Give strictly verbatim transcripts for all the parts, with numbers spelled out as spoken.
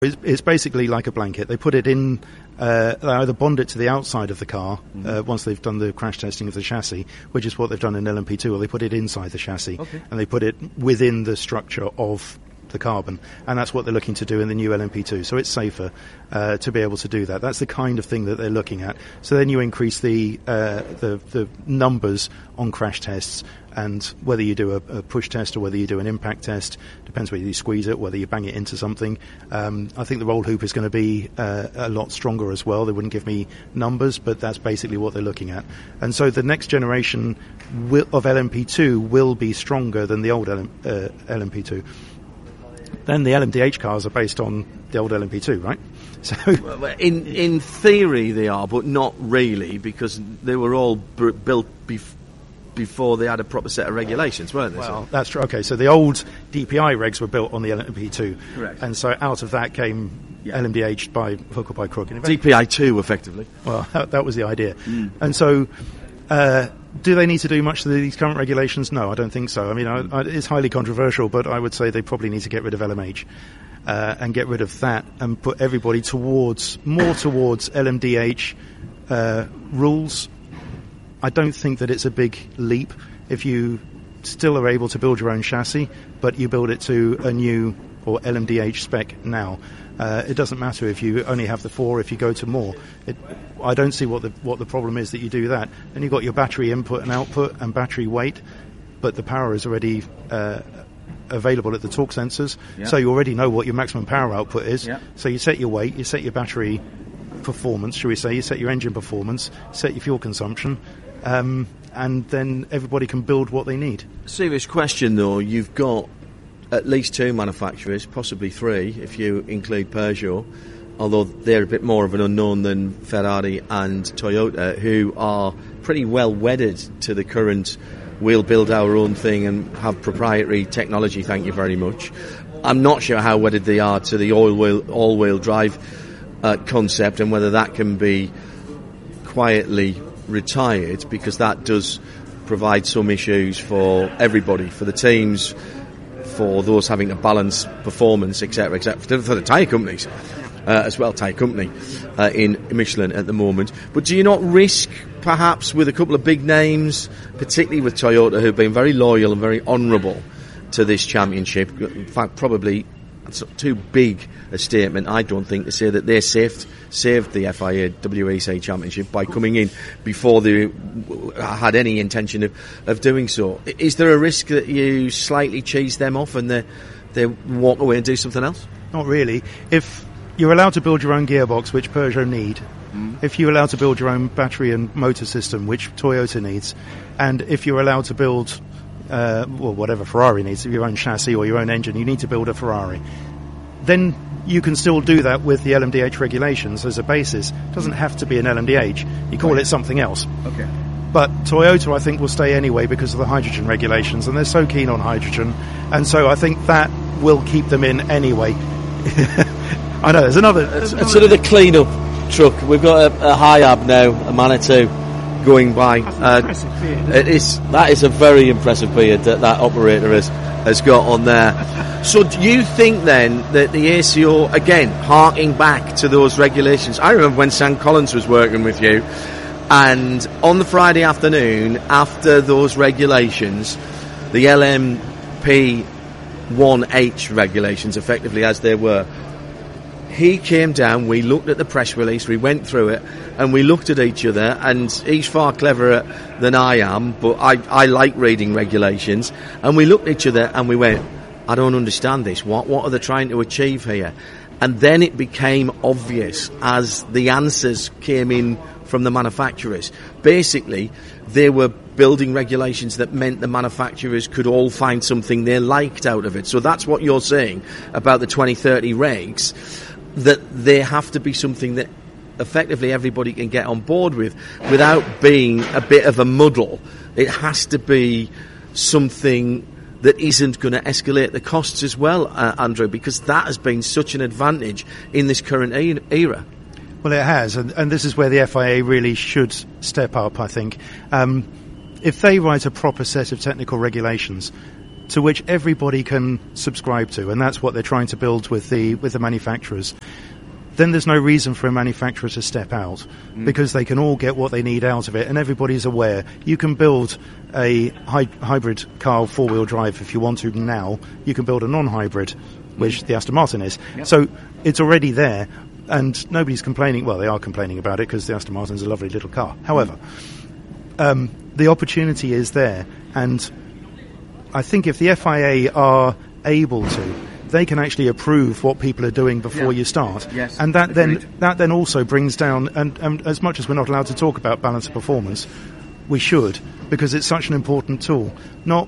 It's, it's basically like a blanket. They put it in, uh, they either bond it to the outside of the car mm-hmm. uh, once they've done the crash testing of the chassis, which is what they've done in L M P two, or they put it inside the chassis, okay. and they put it within the structure of the carbon, and that's what they're looking to do in the new L M P two, so it's safer uh, to be able to do that. That's the kind of thing that they're looking at. So then you increase the uh, the, the numbers on crash tests, and whether you do a, a push test or whether you do an impact test, depends whether you squeeze it, whether you bang it into something. Um, I think the roll hoop is going to be uh, a lot stronger as well. They wouldn't give me numbers, but that's basically what they're looking at. And so the next generation will, of L M P two will be stronger than the old L M, uh, L M P two. Then the L M D H cars are based on the old L M P two, right? So, in in theory they are, but not really, because they were all b- built bef- before they had a proper set of regulations, weren't they? Well, that's true. Okay, so the old D P I regs were built on the L M P two, correct? And so out of that came yeah. L M D H by hook or by crook. D P I two, effectively. Well, that, that was the idea, mm. and so. Uh, do they need to do much to these current regulations? No, I don't think so. I mean, I, I, it's highly controversial, but I would say they probably need to get rid of L M H uh, and get rid of that and put everybody towards more towards L M D H uh, rules. I don't think that it's a big leap if you still are able to build your own chassis, but you build it to a new or L M D H spec now. Uh, it doesn't matter if you only have the four, if you go to more. It, I don't see what the what the problem is that you do that. And you've got your battery input and output and battery weight, but the power is already uh, available at the torque sensors, yeah. so you already know what your maximum power output is. Yeah. So you set your weight, you set your battery performance, shall we say, you set your engine performance, set your fuel consumption, um, and then everybody can build what they need. Serious question though, you've got at least two manufacturers, possibly three if you include Peugeot, although they're a bit more of an unknown than Ferrari and Toyota, who are pretty well wedded to the current we'll build our own thing and have proprietary technology, thank you very much. I'm not sure how wedded they are to the all-wheel, all-wheel drive uh, concept, and whether that can be quietly retired, because that does provide some issues for everybody, for the teams, for those having to balance performance, et cetera, et cetera, for the tyre companies uh, as well, tyre company uh, in Michelin at the moment. But do you not risk, perhaps, with a couple of big names, particularly with Toyota, who've been very loyal and very honourable to this championship? In fact, probably that's too big a statement, I don't think, to say that they saved saved the F I A W E C Championship by coming in before they had any intention of, of doing so. Is there a risk that you slightly cheese them off and they they walk away and do something else? Not really. If you're allowed to build your own gearbox, which Peugeot need, mm. if you're allowed to build your own battery and motor system, which Toyota needs, and if you're allowed to build uh, well, whatever Ferrari needs, your own chassis or your own engine, you need to build a Ferrari, then you can still do that with the L M D H regulations as a basis. It doesn't have to be an L M D H. You call right. it something else. Okay. But Toyota, I think, will stay anyway because of the hydrogen regulations, and they're so keen on hydrogen, and so I think that will keep them in anyway. I know, there's another... It's, it's sort of the clean-up truck. We've got a, a Hiab now, a Manitou, going by. Uh, beard, it is, that is a very impressive beard that that operator has, has got on there. So do you think then that the A C O, again, harking back to those regulations, I remember when Sam Collins was working with you, and on the Friday afternoon, after those regulations, the L M P one H regulations, effectively as they were, he came down, we looked at the press release, we went through it, and we looked at each other, and he's far cleverer than I am, but I, I like reading regulations, and we looked at each other and we went, I don't understand this, what, what are they trying to achieve here? And then it became obvious as the answers came in from the manufacturers. Basically, they were building regulations that meant the manufacturers could all find something they liked out of it. So that's what you're saying about the twenty thirty regs, that they have to be something that effectively everybody can get on board with without being a bit of a muddle. It has to be something that isn't going to escalate the costs as well, uh, Andrew, because that has been such an advantage in this current e- era. Well, it has, and, and this is where the F I A really should step up, I think. Um, if they write a proper set of technical regulations to which everybody can subscribe to, and that's what they're trying to build with the with the manufacturers, then there's no reason for a manufacturer to step out mm. because they can all get what they need out of it, and everybody's aware. You can build a hy- hybrid car four-wheel drive if you want to now. You can build a non-hybrid, which mm. the Aston Martin is. Yep. So it's already there, and nobody's complaining. Well, they are complaining about it because the Aston Martin's a lovely little car. However, um, the opportunity is there, and I think if the F I A are able to, they can actually approve what people are doing before yeah. you start. Yes, and that agreed. then that then also brings down, and, and as much as we're not allowed to talk about balance of performance, we should, because it's such an important tool, not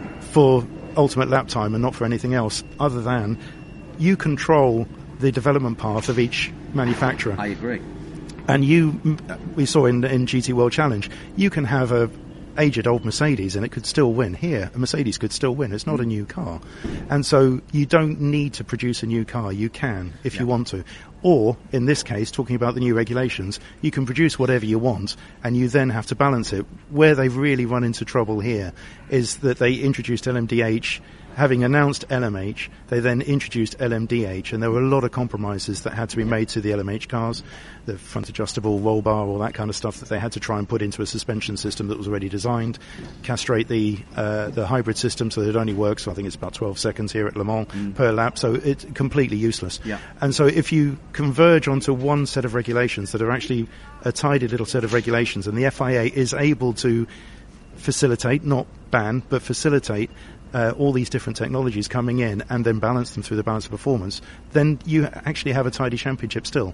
for ultimate lap time and not for anything else, other than you control the development path of each manufacturer. I agree. And you, we saw in, in G T World Challenge, you can have a aged old Mercedes and it could still win. Here, a Mercedes could still win. It's not a new car. And so you don't need to produce a new car. You can, if yeah. you want to. Or, in this case, talking about the new regulations, you can produce whatever you want and you then have to balance it. Where they've really run into trouble here is that they introduced L M D H. Having announced L M H, they then introduced L M D H, and there were a lot of compromises that had to be made to the L M H cars, the front adjustable roll bar, all that kind of stuff that they had to try and put into a suspension system that was already designed, castrate the uh, the hybrid system so that it only works, I think it's about twelve seconds here at Le Mans mm. per lap, so it's completely useless. Yeah. And so if you converge onto one set of regulations that are actually a tidy little set of regulations, and the F I A is able to facilitate, not ban, but facilitate Uh, all these different technologies coming in and then balance them through the balance of performance, then you actually have a tidy championship still.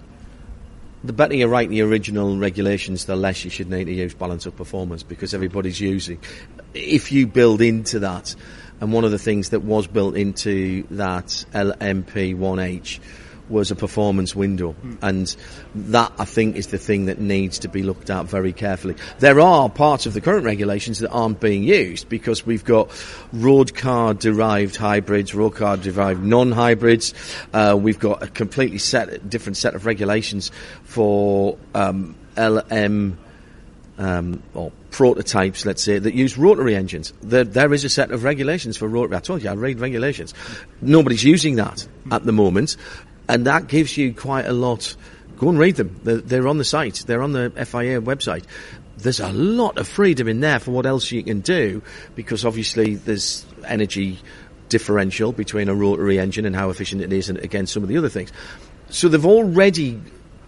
The better you write the original regulations, the less you should need to use balance of performance, because everybody's using. If you build into that, and one of the things that was built into that L M P one H was a performance window, mm. and that, I think, is the thing that needs to be looked at very carefully. There are parts of the current regulations that aren't being used, because we've got road car derived hybrids, road car derived non-hybrids. Uh, we've got a completely set, different set of regulations for um, L M Um, or prototypes, let's say, that use rotary engines. There, there is a set of regulations for rotary. I told you, I read regulations. Nobody's using that at the moment, and that gives you quite a lot. Go and read them. They're, they're on the site. They're on the F I A website. There's a lot of freedom in there for what else you can do, because obviously there's energy differential between a rotary engine and how efficient it is and against some of the other things. So they've already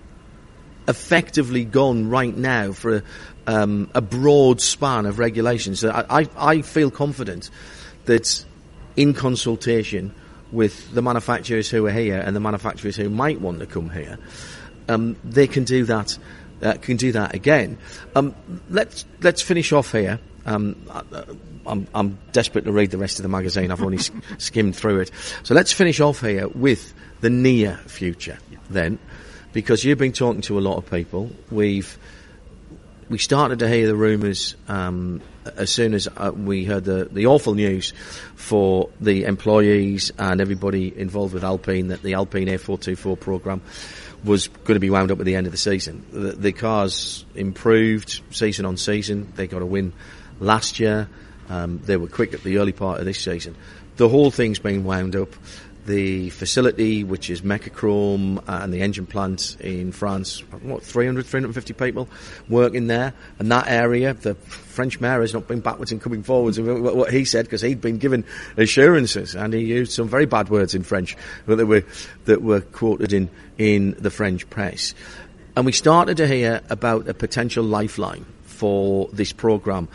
effectively gone right now for a, um, a broad span of regulations. So I, I, I feel confident that in consultation with the manufacturers who are here and the manufacturers who might want to come here, um, they can do that. Uh, can do that again. Um, let's let's finish off here. Um, I, I'm, I'm desperate to read the rest of the magazine. I've only sk- skimmed through it. So let's finish off here with the near future then. Because you've been talking to a lot of people. We've we started to hear the rumours um, as soon as uh, we heard the, the awful news for the employees and everybody involved with Alpine that the Alpine A four twenty-four programme was going to be wound up at the end of the season. The, the cars improved season on season. They got a win last year. Um, they were quick at the early part of this season. The whole thing's been wound up. The facility, which is Mecachrome, uh, and the engine plant in France, what, three hundred, three hundred fifty people working there. And that area, the French mayor has not been backwards and coming forwards with what he said, because he'd been given assurances, and he used some very bad words in French that were, that were quoted in, in the French press. And we started to hear about a potential lifeline for this programme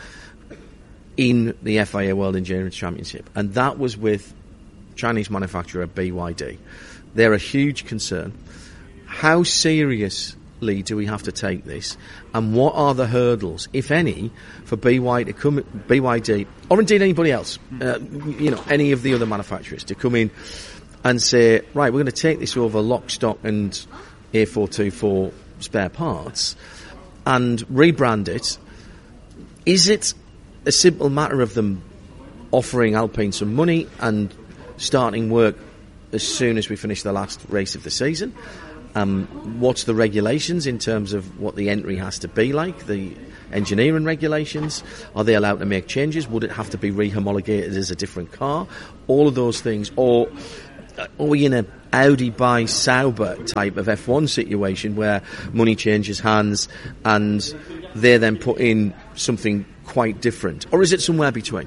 in the F I A World Endurance Championship. And that was with Chinese manufacturer B Y D. They're a huge concern. How seriously do we have to take this, and what are the hurdles, if any, for B Y D to come, B Y D, or indeed anybody else, uh, you know, any of the other manufacturers to come in and say, right, we're going to take this over lock, stock, and A four twenty-four spare parts and rebrand it? Is it a simple matter of them offering Alpine some money and starting work as soon as we finish the last race of the season? Um, what's the regulations in terms of what the entry has to be like? The engineering regulations, are they allowed to make changes? Would it have to be re-homologated as a different car? All of those things. Or are we in a Audi by Sauber type of F one situation where money changes hands and they then put in something quite different? Or is it somewhere between?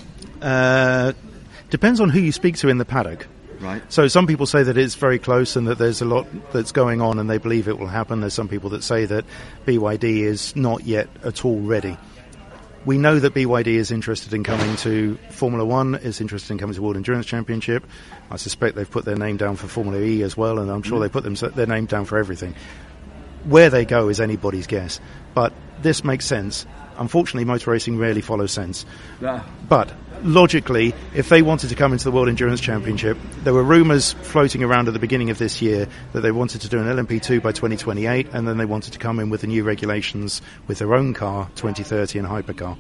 Uh, depends on who you speak to in the paddock. Right. So some people say that it's very close and that there's a lot that's going on and they believe it will happen. There's some people that say that B Y D is not yet at all ready. We know that B Y D is interested in coming to Formula One, is interested in coming to World Endurance Championship. I suspect they've put their name down for Formula E as well, and I'm sure mm. they put them, their name down for everything. Where they go is anybody's guess. But this makes sense. Unfortunately, motor racing rarely follows sense. Yeah. But logically, if they wanted to come into the World Endurance Championship, there were rumours floating around at the beginning of this year that they wanted to do an L M P two by twenty twenty-eight, and then they wanted to come in with the new regulations with their own car, twenty thirty and hypercar.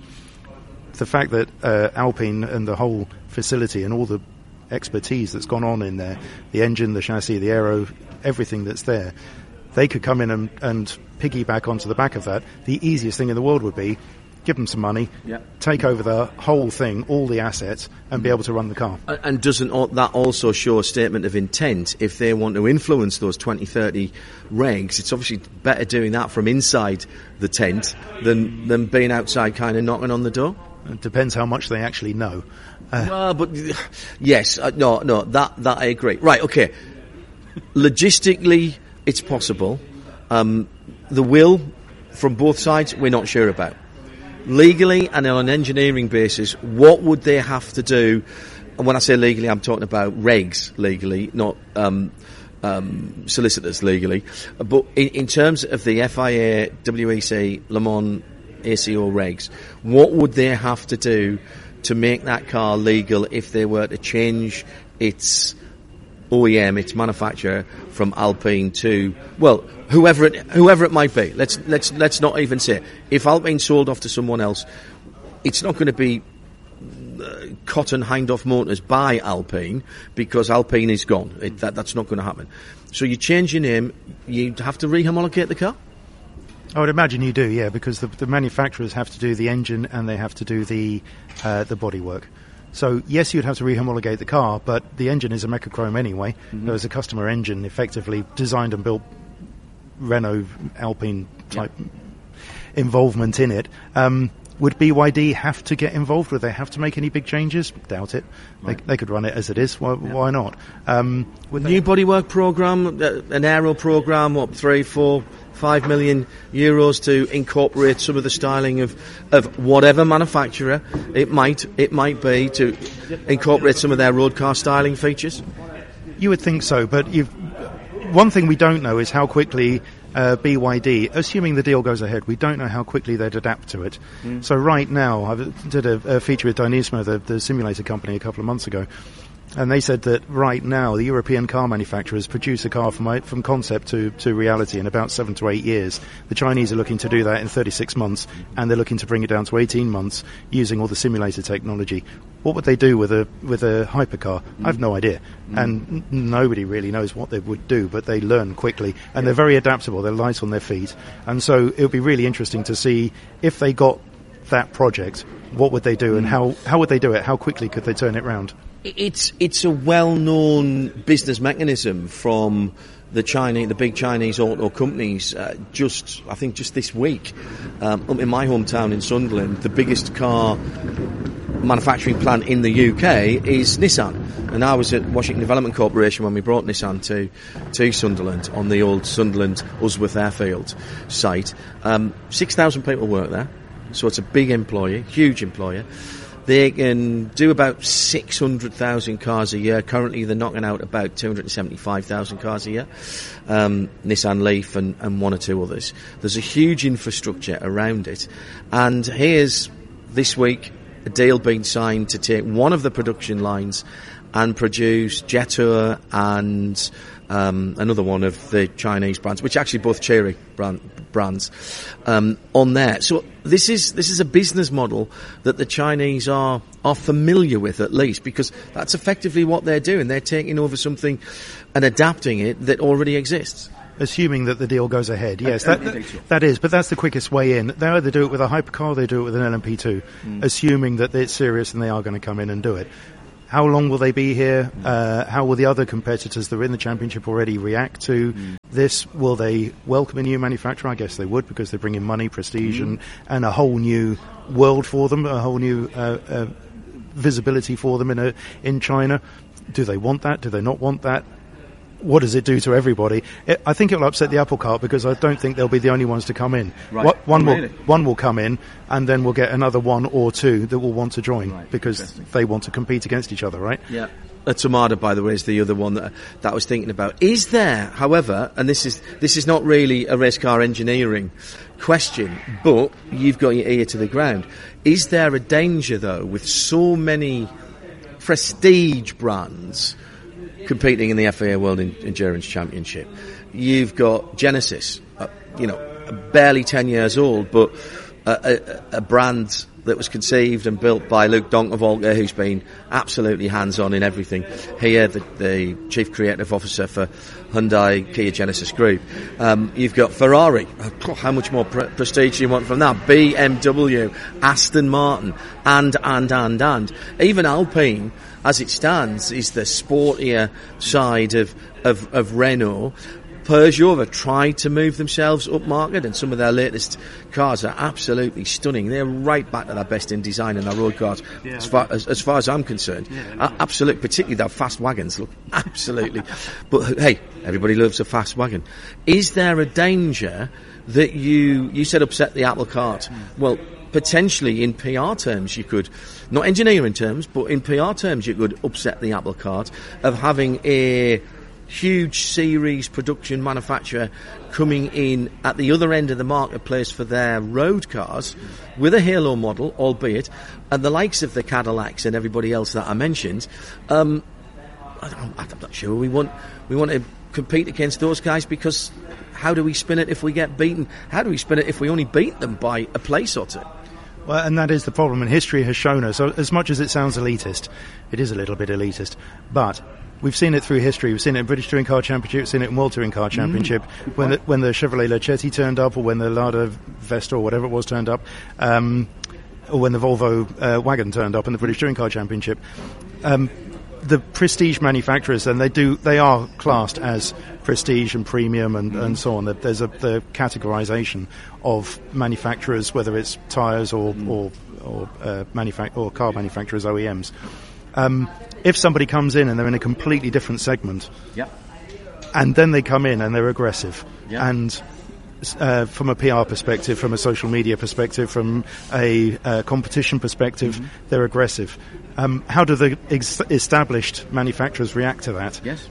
The fact that uh, Alpine and the whole facility and all the expertise that's gone on in there, the engine, the chassis, the aero, everything that's there, they could come in and, and piggyback onto the back of that. The easiest thing in the world would be give them some money, yep. take over the whole thing, all the assets, and be able to run the car. And doesn't that also show a statement of intent? If they want to influence those twenty thirty regs, it's obviously better doing that from inside the tent than, than being outside kind of knocking on the door. It depends how much they actually know. Uh, well, but yes, uh, no, no, that, that I agree. Right, okay. Logistically, it's possible. Um, the will from both sides, we're not sure about. Legally and on an engineering basis, what would they have to do? And when I say legally, I'm talking about regs legally, not um, um, solicitors legally. But in, in terms of the F I A, W E C, Le Mans, A C O regs, what would they have to do to make that car legal if they were to change its O E M, its manufacturer, from Alpine to, well, whoever it, whoever it might be. Let's let's let's not even say if Alpine sold off to someone else, it's not going to be uh, Cotton Hindhaugh Motors by Alpine because Alpine is gone. It, that that's not going to happen. So you change your name, you have to re-homologate the car. I would imagine you do, yeah, because the, the manufacturers have to do the engine and they have to do the uh, the bodywork. So, yes, you'd have to re-homologate the car, but the engine is a Mechachrome anyway. Mm-hmm. There was a customer engine effectively designed and built Renault Alpine type yep. involvement in it. Um, would B Y D have to get involved? Would they have to make any big changes? Doubt it. Right. They, they could run it as it is. Why, yeah. why not? Um, New bodywork program, uh, an aero program, what, three, four, five million euros to incorporate some of the styling of, of whatever manufacturer it might it might be to incorporate some of their road car styling features? You would think so, but you've, one thing we don't know is how quickly uh, B Y D, assuming the deal goes ahead, we don't know how quickly they'd adapt to it. Mm. So right now, I did a, a feature with Dynismo, the, the simulator company, a couple of months ago, and they said that right now the European car manufacturers produce a car from from concept to, to reality in about seven to eight years. The Chinese are looking to do that in thirty-six months, and they're looking to bring it down to eighteen months using all the simulator technology. What would they do with a with a hypercar? Mm. I have no idea, mm. and n- nobody really knows what they would do, but they learn quickly, and yeah. they're very adaptable. They're light on their feet, and so it would be really interesting to see if they got that project, what would they do, mm. and how, how would they do it? How quickly could they turn it round? It's it's a well-known business mechanism from the Chinese, the big Chinese auto companies. Uh, just I think just this week, um, in my hometown in Sunderland, the biggest car manufacturing plant in the U K is Nissan. And I was at Washington Development Corporation when we brought Nissan to to Sunderland on the old Sunderland Usworth Airfield site. Um, Six thousand people work there, so it's a big employer, huge employer. They can do about six hundred thousand cars a year. Currently, they're knocking out about two hundred seventy-five thousand cars a year. Um, Nissan Leaf and, and one or two others. There's a huge infrastructure around it. And here's, this week, a deal being signed to take one of the production lines and produce Jetour and um, another one of the Chinese brands, which actually both Chery brand, brands, um, on there. So this is this is a business model that the Chinese are are familiar with, at least, because that's effectively what they're doing. They're taking over something and adapting it that already exists. Assuming that the deal goes ahead, yes, that, that, that is, but that's the quickest way in. They either do it with a hypercar, they do it with an L M P two, mm. assuming that it's serious and they are going to come in and do it. How long will they be here? Mm. Uh, how will the other competitors that are in the championship already react to mm. this? Will they welcome a new manufacturer? I guess they would, because they bring in money, prestige, mm. and, and a whole new world for them, a whole new uh, uh, visibility for them in a, in China. Do they want that? Do they not want that? What does it do to everybody? It, I think it will upset the apple cart, because I don't think they'll be the only ones to come in. Right. What, one really? will one will come in, and then we'll get another one or two that will want to join, right. because they want to compete against each other, right? Yeah. A Tomada, by the way, is the other one that, that I was thinking about. Is there, however, and this is this is not really a race car engineering question, but you've got your ear to the ground. Is there a danger, though, with so many prestige brands competing in the F I A World Endurance Championship? You've got Genesis, uh, you know, barely ten years old, but a, a, a brand that was conceived and built by Luc Donckerwolke, who's been absolutely hands-on in everything. Here, the, the Chief Creative Officer for Hyundai Kia Genesis Group. Um, you've got Ferrari. Oh, how much more pre- prestige do you want from that? B M W, Aston Martin, and, and, and, and. Even Alpine, as it stands, is the sportier side of, of, of Renault. Peugeot have tried to move themselves up market, and some of their latest cars are absolutely stunning. They're right back to their best in design in their road cars, yeah, as, far, as, as far as I'm concerned. Yeah, uh, absolutely, particularly their fast wagons look absolutely. But hey, everybody loves a fast wagon. Is there a danger that you you said upset the apple cart? Mm. Well, potentially in P R terms you could, not engineering terms, but in P R terms you could upset the apple cart of having a huge series production manufacturer coming in at the other end of the marketplace for their road cars with a halo model, albeit, and the likes of the Cadillacs and everybody else that I mentioned. Um, I don't, I'm not sure we want we want to compete against those guys, because how do we spin it if we get beaten? How do we spin it if we only beat them by a place or two? Well, and that is the problem, and history has shown us, as much as it sounds elitist, it is a little bit elitist, but we've seen it through history. We've seen it in British Touring Car Championship, we've seen it in World Touring Car Championship, mm, when, the, when the Chevrolet Lachetti turned up, or when the Lada Vesta or whatever it was turned up, um, or when the Volvo uh, wagon turned up in the British Touring Car Championship. Um, the prestige manufacturers, and they do they are classed as prestige and premium and, mm. and so on. There's a the categorization of manufacturers, whether it's tyres or mm. or or, uh, manufac- or car manufacturers, O E Ms. Um, if somebody comes in and they're in a completely different segment, yep. and then they come in and they're aggressive, yep. and uh, from a P R perspective, from a social media perspective, from a uh, competition perspective, mm-hmm. they're aggressive. Um, how do the ex- established manufacturers react to that? Yes.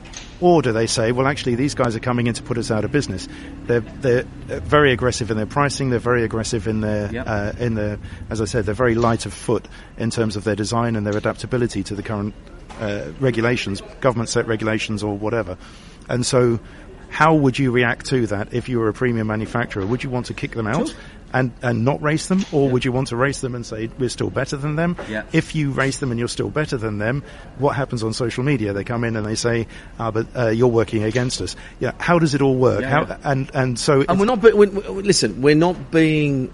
Or do they say, well, actually, these guys are coming in to put us out of business? They're they're very aggressive in their pricing. They're very aggressive in their yep. uh, in their, as I said, they're very light of foot in terms of their design and their adaptability to the current uh, regulations, government set regulations or whatever. And so, how would you react to that if you were a premium manufacturer? Would you want to kick them out? Sure. And, and not race them, or yeah. would you want to race them and say we're still better than them? Yeah. If you race them and you're still better than them, what happens on social media? They come in and they say, ah, but uh, you're working against us. Yeah, how does it all work? Yeah, how, yeah. And and so and we're not. Be- we, we, listen, we're not being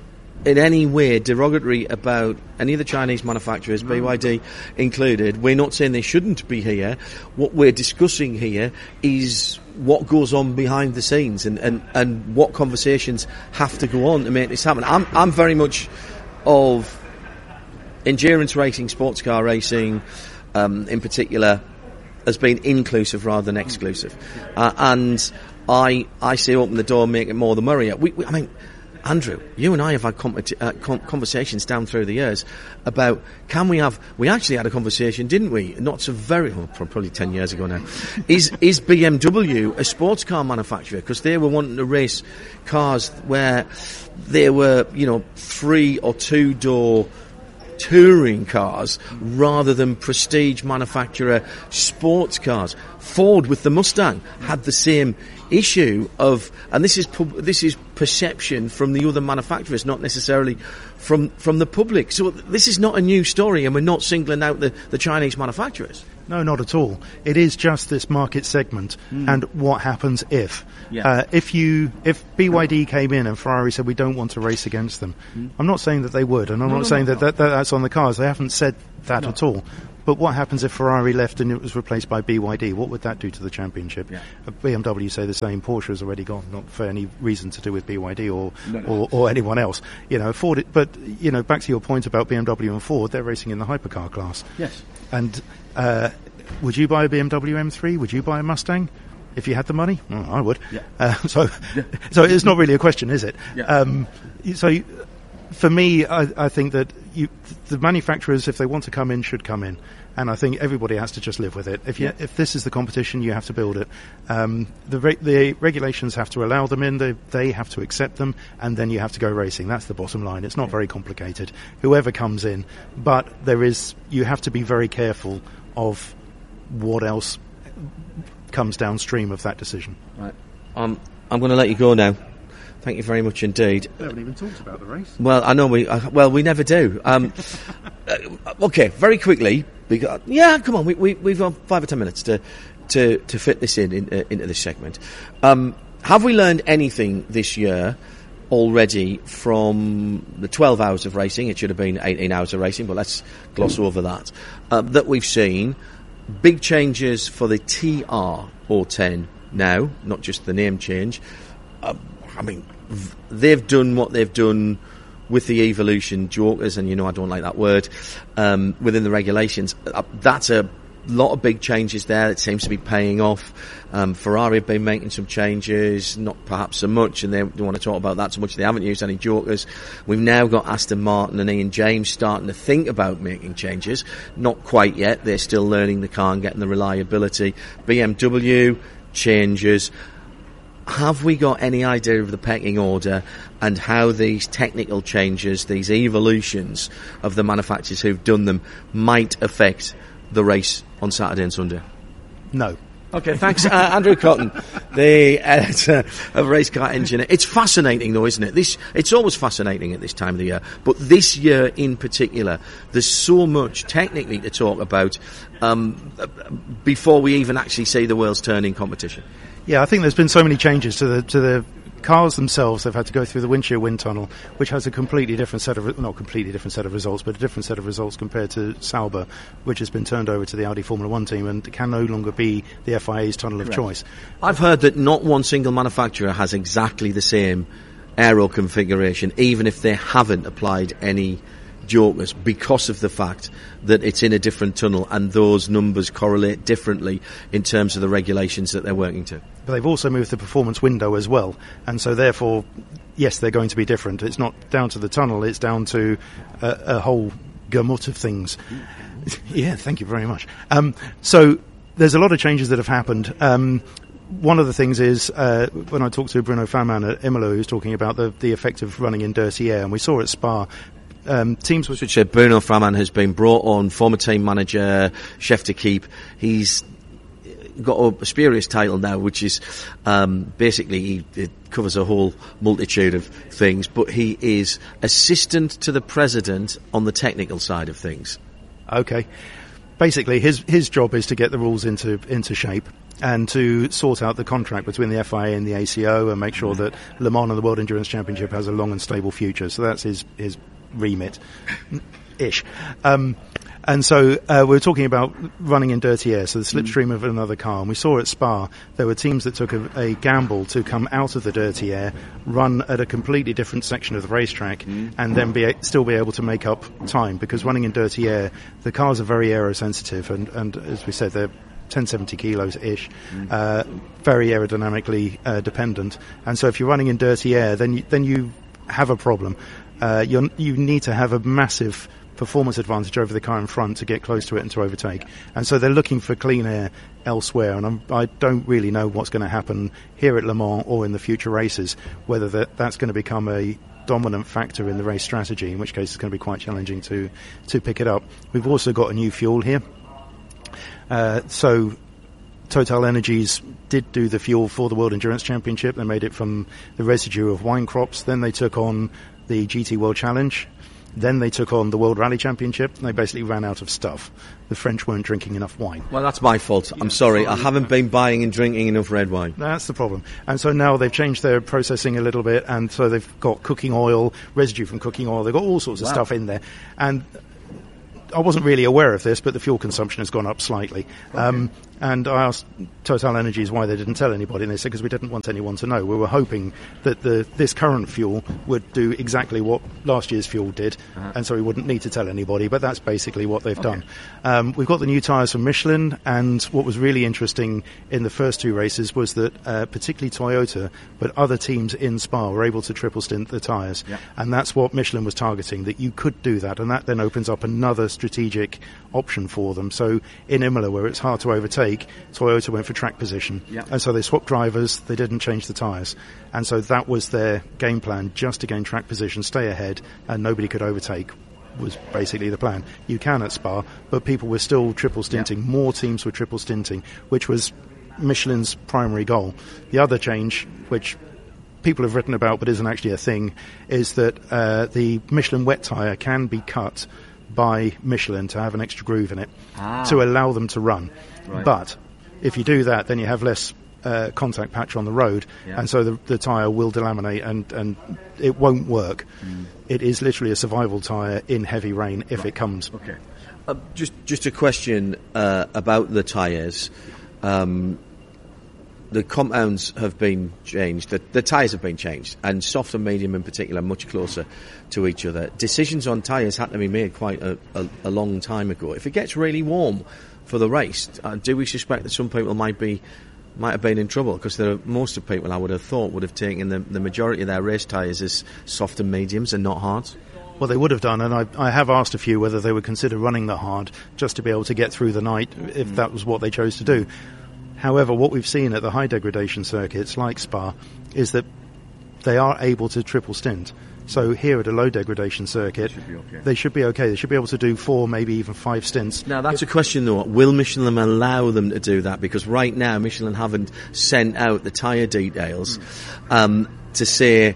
in any way derogatory about any of the Chinese manufacturers, B Y D included. We're not saying they shouldn't be here. What we're discussing here is what goes on behind the scenes, and, and, and what conversations have to go on to make this happen. I'm I'm very much of endurance racing, sports car racing, um, in particular, as being inclusive rather than exclusive. Uh, and I I say open the door, make it more the merrier. We, we, I mean, Andrew, you and I have had competi- uh, com- conversations down through the years about, can we have, we actually had a conversation, didn't we? Not so very, well, probably ten years ago now. Is is B M W a sports car manufacturer? Because they were wanting to race cars where they were, you know, three or two door touring cars rather than prestige manufacturer sports cars. Ford with the Mustang had the same issue of, and this is pub, this is perception from the other manufacturers, not necessarily from from the public. So this is not a new story, and we're not singling out the, the Chinese manufacturers. No, not at all. It is just this market segment mm. and what happens if. Yeah. Uh, if you, if B Y D came in and Ferrari said we don't want to race against them, mm. I'm not saying that they would, and I'm no, not no, saying no, that, no. That, that that's on the cards. They haven't said that no. at all. But what happens if Ferrari left and it was replaced by B Y D? What would that do to the championship? Yeah. B M W say the same. Porsche has already gone, not for any reason to do with B Y D or no, no. Or, or anyone else. You know, Ford. It, but you know, back to your point about B M W and Ford, they're racing in the hypercar class. Yes. And uh, would you buy a B M W M three? Would you buy a Mustang? If you had the money, oh, I would. Yeah. Uh, so, yeah. so it's not really a question, is it? Yeah. Um, so. You, For me, I, I think that you, the manufacturers, if they want to come in, should come in, and I think everybody has to just live with it. If you, yeah. if this is the competition, you have to build it. Um, the re- the regulations have to allow them in; they, they have to accept them, and then you have to go racing. That's the bottom line. It's not very complicated. Whoever comes in, but there is, you have to be very careful of what else comes downstream of that decision. Right. Um, I'm going to let you go now. Thank you very much indeed. We haven't even talked about the race. Well, I know we. Uh, well, we never do. Um, uh, okay, very quickly. Because, yeah, come on. We, we, we've got five or ten minutes to to, to fit this in, in uh, into this segment. Um, have we learned anything this year already from the twelve hours of racing? It should have been eighteen hours of racing, but let's gloss over that. Uh, that we've seen big changes for the T R O ten now, not just the name change. Uh, I mean, they've done what they've done with the Evolution Jokers, and you know I don't like that word, um, within the regulations. Uh, that's a lot of big changes there. It seems to be paying off. Um, Ferrari have been making some changes, not perhaps so much, and they don't want to talk about that so much. They haven't used any Jokers. We've now got Aston Martin and Ian James starting to think about making changes. Not quite yet. They're still learning the car and getting the reliability. B M W changes. Have we got any idea of the pecking order and how these technical changes, these evolutions of the manufacturers who've done them, might affect the race on Saturday and Sunday? No. Okay, thanks, uh, Andrew Cotton, the editor of Race Car Engineer. It's fascinating, though, isn't it? This it's always fascinating at this time of the year, but this year in particular, there's so much technically to talk about um, before we even actually see the wheels turn in competition. Yeah, I think there's been so many changes to the to the cars themselves. They've had to go through the windshield wind tunnel, which has a completely different set of, not completely different set of results, but a different set of results compared to Sauber, which has been turned over to the Audi Formula One team and can no longer be the F I A's tunnel of Correct. choice. I've heard that not one single manufacturer has exactly the same aero configuration, even if they haven't applied any Jokers, because of the fact that it's in a different tunnel and those numbers correlate differently in terms of the regulations that they're working to. But they've also moved the performance window as well, and so therefore, yes, they're going to be different. It's not down to the tunnel, it's down to a, a whole gamut of things. Yeah, thank you very much. Um, so there's a lot of changes that have happened. Um, One of the things is, uh, when I talked to Bruno Fairman at Imola, who was talking about the, the effect of running in dirty air, and we saw at Spa, Um, teams which Which uh, Bruno Fairman has been brought on, former team manager, chef to keep. He's got a, a spurious title now, which is um, basically he, it covers a whole multitude of things, but he is assistant to the president on the technical side of things. Okay. Basically, his his job is to get the rules into into shape and to sort out the contract between the F I A and the A C O and make sure that Le Mans and the World Endurance Championship has a long and stable future. So that's his his remit ish. Um, and so uh, we were talking about running in dirty air, so the slipstream mm. of another car. And we saw at Spa there were teams that took a, a gamble to come out of the dirty air, run at a completely different section of the racetrack, mm. and then be a, still be able to make up time, because running in dirty air, the cars are very aerosensitive, and, and as we said, they're ten seventy kilos ish, mm. uh, very aerodynamically uh, dependent. And so if you're running in dirty air, then you, then you have a problem. Uh, you're, you need to have a massive performance advantage over the car in front to get close to it and to overtake. And so they're looking for clean air elsewhere, and I'm, I don't really know what's going to happen here at Le Mans or in the future races, whether that, that's going to become a dominant factor in the race strategy, in which case it's going to be quite challenging to, to pick it up. We've also got a new fuel here. Uh, so Total Energies did do the fuel for the World Endurance Championship. They made it from the residue of wine crops. Then they took on the G T World Challenge. Then they took on the World Rally Championship, and they basically ran out of stuff. The French weren't drinking enough wine. Well, that's my fault. I'm sorry. I haven't been buying and drinking enough red wine. That's the problem. And so now they've changed their processing a little bit, and so they've got cooking oil, residue from cooking oil. They've got all sorts of Wow. stuff in there. And I wasn't really aware of this, but the fuel consumption has gone up slightly. Okay. Um, and I asked Total Energies why they didn't tell anybody, and they said because we didn't want anyone to know. We were hoping that the this current fuel would do exactly what last year's fuel did, uh-huh. and so we wouldn't need to tell anybody, but that's basically what they've okay. done. Um, we've got the new tyres from Michelin, and what was really interesting in the first two races was that uh, particularly Toyota, but other teams in Spa were able to triple stint the tyres, yeah. and that's what Michelin was targeting, that you could do that, and that then opens up another strategic option for them. So in Imola, where it's hard to overtake, Toyota went for track position, yeah. and so they swapped drivers, they didn't change the tyres, and so that was their game plan, just to gain track position, stay ahead, and nobody could overtake, was basically the plan. You can at Spa, but people were still triple stinting, yeah. more teams were triple stinting, which was Michelin's primary goal. The other change, which people have written about but isn't actually a thing, is that uh, the Michelin wet tyre can be cut by Michelin to have an extra groove in it ah. to allow them to run. Right. But if you do that, then you have less uh, contact patch on the road, yeah. and so the, the tyre will delaminate and, and it won't work. Mm. It is literally a survival tyre in heavy rain if right. it comes. Okay. Uh, just just a question uh, about the tyres. Um, the compounds have been changed, the, the tyres have been changed, and soft and medium in particular much closer to each other. Decisions on tyres had to be made quite a, a, a long time ago. If it gets really warm for the race, uh, do we suspect that some people might be might have been in trouble? Because there are, most of people, I would have thought, would have taken the, the majority of their race tyres as soft and mediums and not hards. Well, they would have done, and I, I have asked a few whether they would consider running the hard just to be able to get through the night if mm. that was what they chose to do. However, what we've seen at the high degradation circuits like Spa is that they are able to triple stint. So here at a low degradation circuit, should okay. they should be okay. They should be able to do four, maybe even five stints. Now, that's if, a question, though. Will Michelin allow them to do that? Because right now, Michelin haven't sent out the tyre details mm. um, to say,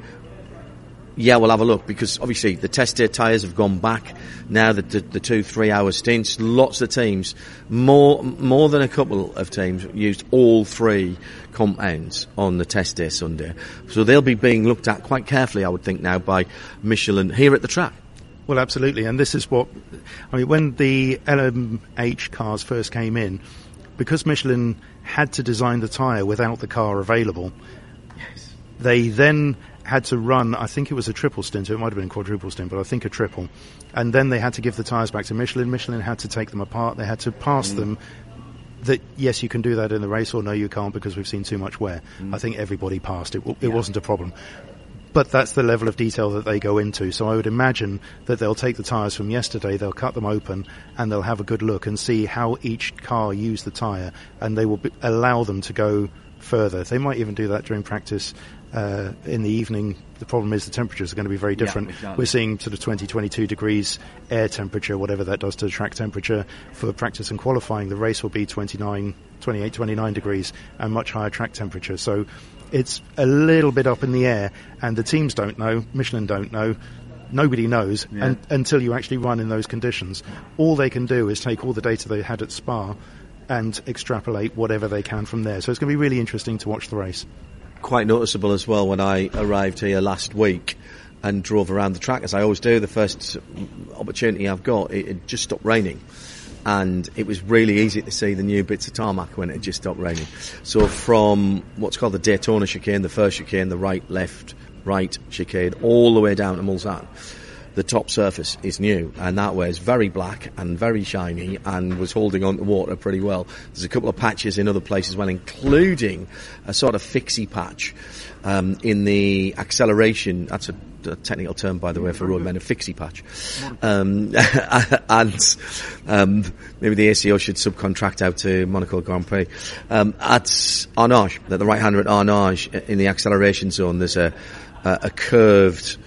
yeah, we'll have a look, because obviously the test day tyres have gone back now, the, the, the two, three hour stints. Lots of teams, more more than a couple of teams, used all three compounds on the test day Sunday. So they'll be being looked at quite carefully, I would think, now by Michelin here at the track. Well, absolutely, and this is what, I mean, when the L M H cars first came in, because Michelin had to design the tyre without the car available, yes. they then had to run, I think it was a triple stint, it might have been a quadruple stint, but I think a triple. And then they had to give the tyres back to Michelin. Michelin had to take them apart. They had to pass mm. them that, yes, you can do that in the race, or no, you can't because we've seen too much wear. Mm. I think everybody passed. It, it yeah. wasn't a problem. But that's the level of detail that they go into. So I would imagine that they'll take the tyres from yesterday, they'll cut them open, and they'll have a good look and see how each car used the tyre, and they will be, allow them to go further. They might even do that during practice uh, in the evening. The problem is the temperatures are going to be very different. Yeah, exactly. We're seeing sort of twenty, twenty-two degrees air temperature, whatever that does to the track temperature. For practice and qualifying, the race will be twenty-nine, twenty-eight, twenty-nine degrees and much higher track temperature. So it's a little bit up in the air, and the teams don't know, Michelin don't know, nobody knows yeah. and, until you actually run in those conditions. All they can do is take all the data they had at Spa and extrapolate whatever they can from there. So it's going to be really interesting to watch the race. Quite noticeable as well when I arrived here last week and drove around the track, as I always do. The first opportunity I've got, it, it just stopped raining, and it was really easy to see the new bits of tarmac when it just stopped raining. So from what's called the Daytona chicane, the first chicane, the right, left, right chicane, all the way down to Mulsanne, the top surface is new, and that way is very black and very shiny and was holding on to water pretty well. There's a couple of patches in other places as well, including a sort of fixie patch um, in the acceleration. That's a, a technical term, by the way, for roadmen, a fixie patch. Um, and um, maybe the A C O should subcontract out to Monaco Grand Prix. Um, at Arnage, at the right-hander at Arnage, in the acceleration zone, there's a, a, a curved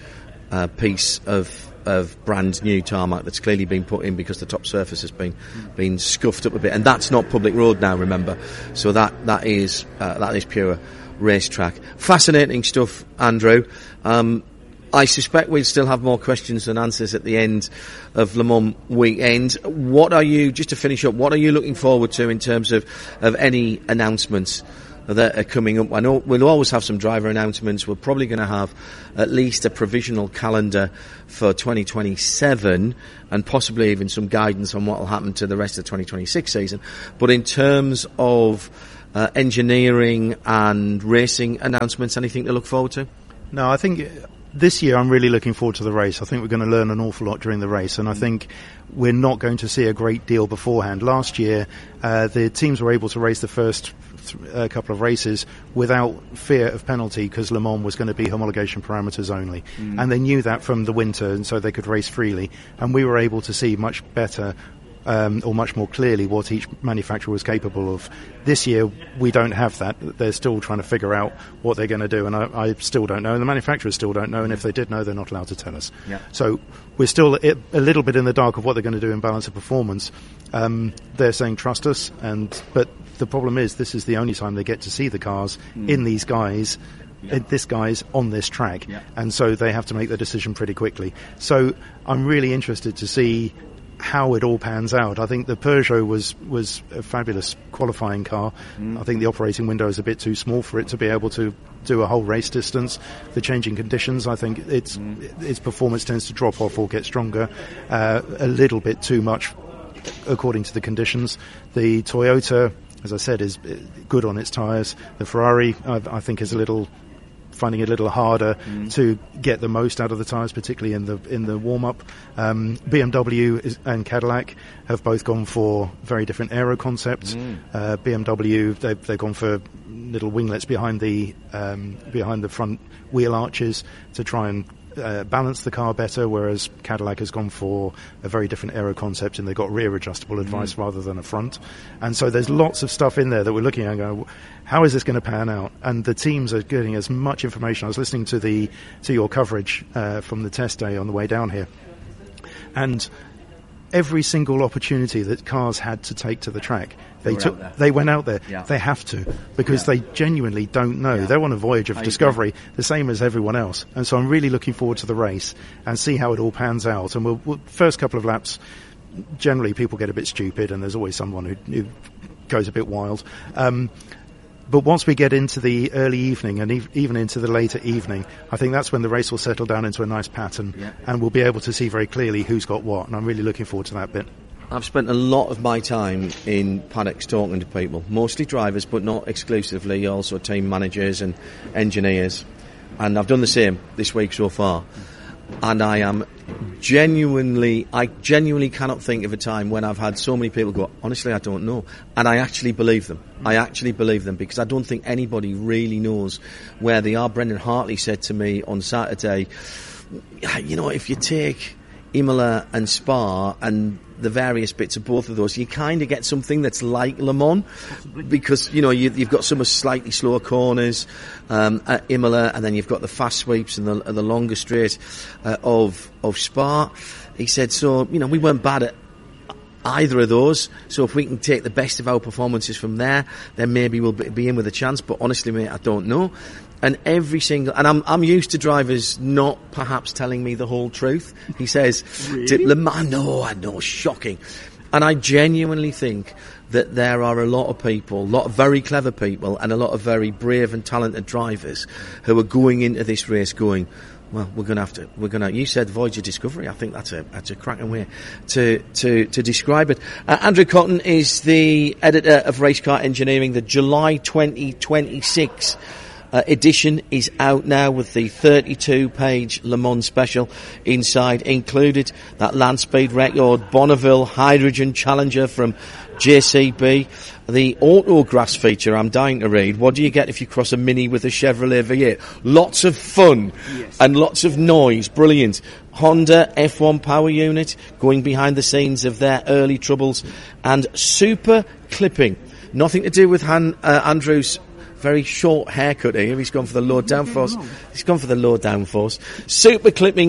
uh, piece of of brand new tarmac that's clearly been put in because the top surface has been mm. been scuffed up a bit, and that's not public road now, remember, so that that is uh, that is pure racetrack. Fascinating stuff, Andrew. um, I suspect we'll still have more questions than answers at the end of Le Mans weekend. What are you, just to finish up, what are you looking forward to in terms of, of any announcements that are coming up? I know we'll always have some driver announcements. We're probably going to have at least a provisional calendar for twenty twenty-seven and possibly even some guidance on what will happen to the rest of the twenty twenty-six season. But in terms of uh, engineering and racing announcements, anything to look forward to? No, I think this year I'm really looking forward to the race. I think we're going to learn an awful lot during the race, and I think we're not going to see a great deal beforehand. Last year, uh, the teams were able to race the first th- uh, couple of races without fear of penalty because Le Mans was going to be homologation parameters only. Mm. And they knew that from the winter, and so they could race freely. And we were able to see much better Um, or much more clearly what each manufacturer was capable of. This year we don't have that. They're still trying to figure out what they're going to do, and I, I still don't know, and the manufacturers still don't know, and if they did know, they're not allowed to tell us. Yeah. So we're still a, a little bit in the dark of what they're going to do in balance of performance. Um, they're saying trust us, and but the problem is this is the only time they get to see the cars mm. in these guys Yeah. this guy's on this track, yeah. and so they have to make their decision pretty quickly. So I'm really interested to see how it all pans out. I think the Peugeot was was a fabulous qualifying car. Mm. I think the operating window is a bit too small for it to be able to do a whole race distance. The changing conditions, I think its mm. its performance tends to drop off or get stronger uh, a little bit too much according to the conditions. The Toyota, as I said, is good on its tyres. The Ferrari, I, I think, is a little finding it a little harder mm. to get the most out of the tyres, particularly in the in the warm-up. Um, B M W is, and Cadillac have both gone for very different aero concepts. Mm. Uh, B M W, they've, they've gone for little winglets behind the um, behind the front wheel arches to try and Uh, balance the car better, whereas Cadillac has gone for a very different aero concept, and they've got rear adjustable advice mm. rather than a front. And so there's lots of stuff in there that we're looking at and going, how is this going to pan out? And the teams are getting as much information. I was listening to the to your coverage uh, from the test day on the way down here, and every single opportunity that cars had to take to the track, they, they took. They went out there. Yeah. They have to, because yeah. they genuinely don't know. Yeah. They're on a voyage of I discovery, agree. The same as everyone else. And so I'm really looking forward to the race and see how it all pans out. And we'll, we'll first couple of laps, generally people get a bit stupid, and there's always someone who, who goes a bit wild. Um, But once we get into the early evening and e- even into the later evening, I think that's when the race will settle down into a nice pattern, yeah. and we'll be able to see very clearly who's got what, and I'm really looking forward to that bit. I've spent a lot of my time in paddocks talking to people, mostly drivers, but not exclusively, also team managers and engineers, and I've done the same this week so far. And I am genuinely, I genuinely cannot think of a time when I've had so many people go, honestly, I don't know. And I actually believe them. I actually believe them, because I don't think anybody really knows where they are. Brendan Hartley said to me on Saturday, you know, if you take Imola and Spa and the various bits of both of those, you kind of get something that's like Le Mans, because, you know, you, you've got some slightly slower corners um, at Imola, and then you've got the fast sweeps and the, and the longer straight uh, of of Spa. He said, so, you know, we weren't bad at either of those, so if we can take the best of our performances from there, then maybe we'll be in with a chance. But honestly, mate, I don't know. And every single, and I'm I'm used to drivers not perhaps telling me the whole truth. He says, really? Le Mans, no, I know, shocking. And I genuinely think that there are a lot of people, a lot of very clever people, and a lot of very brave and talented drivers who are going into this race going, well, we're going to have to, we're going to, you said Voyage of Discovery. I think that's a, that's a cracking way to, to, to describe it. Uh, Andrew Cotton is the editor of Race Car Engineering. The July twenty twenty-six Uh, edition is out now with the thirty-two page Le Mans special inside included. That land speed record, Bonneville Hydrogen Challenger from J C B. The Autographs feature I'm dying to read. What do you get if you cross a Mini with a Chevrolet V eight? Lots of fun, yes. And lots of noise. Brilliant. Honda F one power unit going behind the scenes of their early troubles. And super clipping. Nothing to do with Han, uh, Andrew's very short haircut here. He's gone for the low downforce. He's gone for the low downforce. Super clipping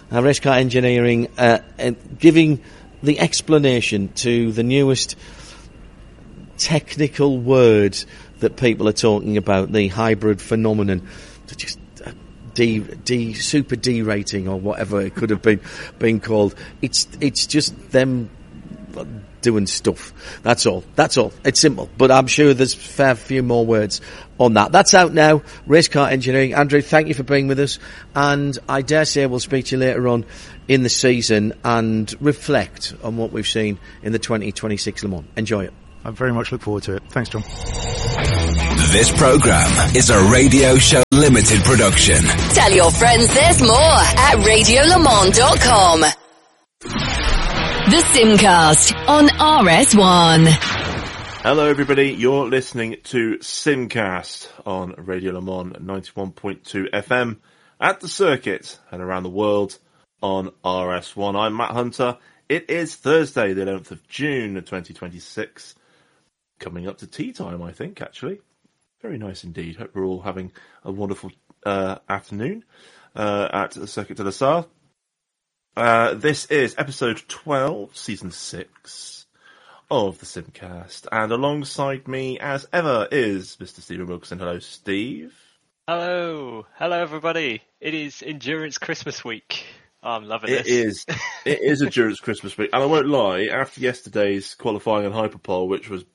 uh, Race Car Engineering, uh, and giving the explanation to the newest technical words that people are talking about, the hybrid phenomenon, just uh, D, D, super D rating or whatever it could have been been called. It's it's just them doing stuff. That's all. That's all. It's simple. But I'm sure there's a fair few more words on that. That's out now. Race Car Engineering. Andrew, thank you for being with us. And I dare say we'll speak to you later on in the season and reflect on what we've seen in the twenty twenty-six Le Mans. Enjoy it. I very much look forward to it. Thanks, John. This programme is a Radio Show Limited production. Tell your friends there's more at radio le mans dot com. The Simcast on R S one. Hello everybody, you're listening to Simcast on Radio Le Mans ninety-one point two F M at the circuit and around the world on R S one. I'm Matt Hunter. It is Thursday, the eleventh of June twenty twenty-six. Coming up to tea time, I think, actually. Very nice indeed. Hope we're all having a wonderful uh, afternoon uh, at the Circuit de la Sarre. Uh, this is episode twelve, season six of the Simcast. And alongside me, as ever, is Mister Stephen Wilkinson. Hello, Steve. Hello. Hello, everybody. It is Endurance Christmas week. Oh, I'm loving it this. It is. It is Endurance Christmas week. And I won't lie, after yesterday's qualifying and Hyperpole, which was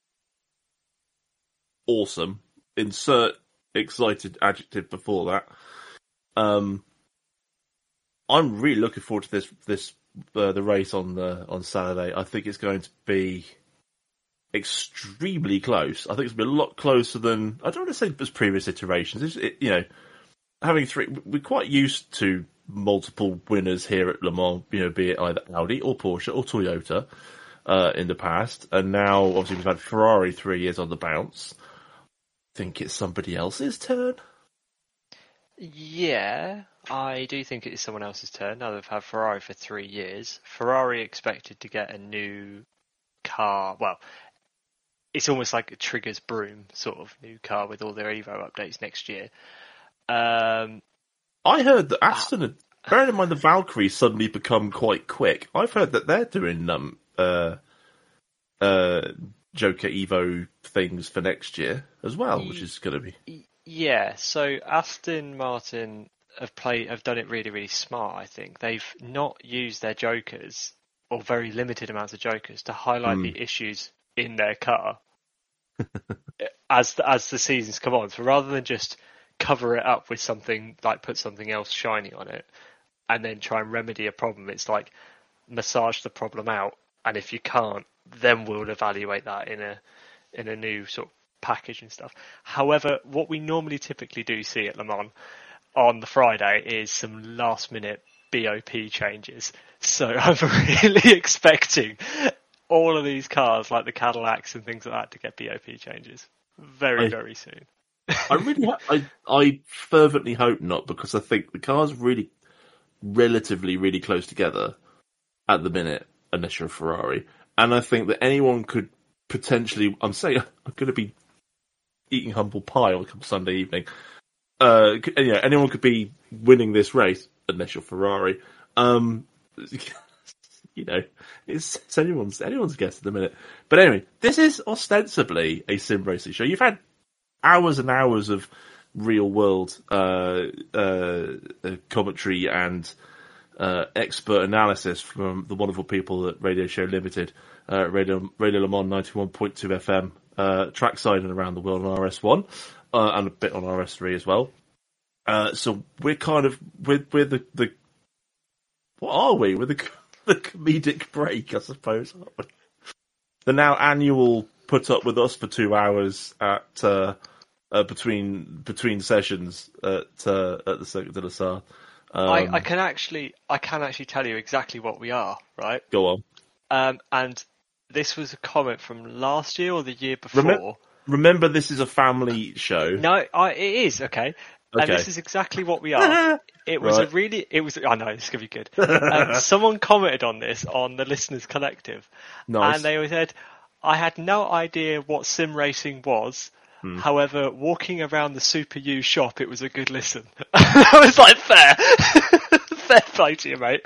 awesome, insert excited adjective before that, um, I'm really looking forward to this this uh, the race on the on Saturday. I think it's going to be extremely close. I think it's going to be a lot closer than, I don't want to say as previous iterations. It's, it, you know, having three, we're quite used to multiple winners here at Le Mans. You know, be it either Audi or Porsche or Toyota uh, in the past, and now obviously we've had Ferrari three years on the bounce. I think it's somebody else's turn. Yeah, I do think it is someone else's turn. Now they've had Ferrari for three years. Ferrari expected to get a new car. Well, it's almost like a Trigger's Broom sort of new car with all their Evo updates next year. Um, I heard that Aston, had, bearing in mind the Valkyries suddenly become quite quick, I've heard that they're doing um uh uh Joker Evo things for next year as well, which is going to be... Yeah, so Aston Martin have played, have done it really, really smart, I think. They've not used their Jokers, or very limited amounts of Jokers, to highlight mm. the issues in their car as the, as the seasons come on. So rather than just cover it up with something, like put something else shiny on it, and then try and remedy a problem, it's like massage the problem out, and if you can't, then we'll evaluate that in a in a new sort of package and stuff. However, what we normally typically do see at Le Mans on the Friday is some last minute B O P changes. So I'm really expecting all of these cars, like the Cadillacs and things like that, to get B O P changes very, I, very soon. I really, ha- I, I fervently hope not, because I think the cars really, relatively, really close together at the minute, unless you're a Ferrari. And I think that anyone could potentially, I'm saying, I'm going to be eating humble pie on Sunday evening. Uh, yeah, anyone could be winning this race, unless you're Ferrari. Um, you know, it's, it's anyone's anyone's guess at the minute. But anyway, this is ostensibly a sim racing show. You've had hours and hours of real world uh, uh, commentary and uh, expert analysis from the wonderful people at Radio Show Limited, uh, Radio Radio Le Mans ninety-one point two F M, uh, trackside and around the world on R S one, uh, and a bit on R S three as well. Uh, so we're kind of we're, we're the, the what are we? We're the the comedic break, I suppose, aren't we? The now annual put up with us for two hours at uh, uh, between between sessions at uh, at the Circuit de la Sarre. Um, I, I can actually I can actually tell you exactly what we are, right? Go on. Um, and this was a comment from last year or the year before. Remember, remember this is a family show. No, I, it is, okay. Okay. And this is exactly what we are. It was Right. a really, it was, I know, this is going to be good. Um, someone commented on this on the Listeners Collective. Nice. And they said, I had no idea what sim racing was. Hmm. However, walking around the Super U shop, it was a good listen. I was like, fair. Fair play to you, mate.